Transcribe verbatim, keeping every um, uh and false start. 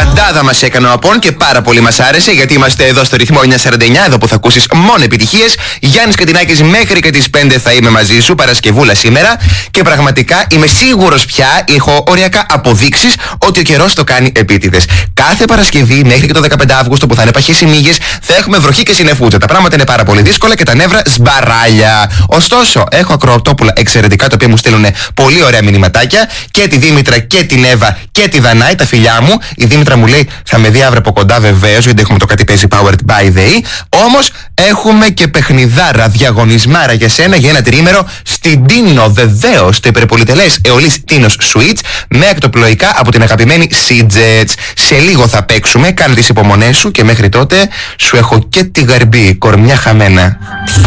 Φαντάδα μας έκανε ο Απών και πάρα πολύ μας άρεσε, γιατί είμαστε εδώ στο ρυθμό εννιακόσια σαράντα εννιά, εδώ που θα ακούσεις μόνο επιτυχίες. Γιάννης Κατινάκης, μέχρι και τις πέντε θα είμαι μαζί σου, Παρασκευούλα σήμερα. Και πραγματικά είμαι σίγουρος πια, έχω οριακά αποδείξεις ότι ο καιρός το κάνει επίτηδες. Κάθε Παρασκευή μέχρι και το δεκαπέντε Αυγούστου, που θα είναι παχές οι μύγες, θα έχουμε βροχή και συννεφούτσα. Τα πράγματα είναι πάρα πολύ δύσκολα και τα νεύρα σμπαράλια. Ωστόσο, έχω ακροατόπουλα εξαιρετικά, τα οποία μου στέλνουν πολύ ωραία μηνυματάκια, και τη Δήμητρα και την Εύα και τη Δανάη, τα φιλιά μου. Η Δήμητρα μου λέει θα με δει αύριο από κοντά, βεβαίως, γιατί έχουμε το κάτι παίζει Powered by the E. Όμως έχουμε και παιχνιδάρα, διαγωνισμάρα για σένα για ένα τριήμερο στην Τίνο, βεβαίως, το υπερπολιτελές Αιωλής Τίνος Suites, με ακτοπλοϊκά από την αγαπημένη Seajets. Σε λίγο θα παίξουμε, κάνε τις υπομονές σου και μέχρι τότε σου έχω και τη γαρμπή, κορμιά χαμένα.